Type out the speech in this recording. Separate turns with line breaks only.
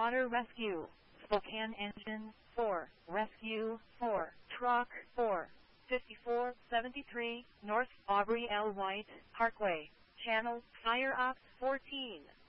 Water Rescue. Spokane Engine 4, Rescue 4, Truck 4, 5473, North Aubrey L. White Parkway, Channel, Fire Ops 14.